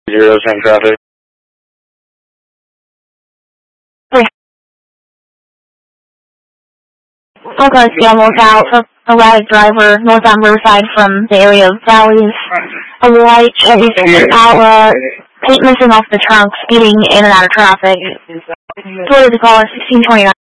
010 traffic. Okay, yeah, lookout for erratic driver, northbound Riverside from the area of Valleys. A light chase outlet, paint missing off the trunk, speeding in and out of traffic. Total to call 1629.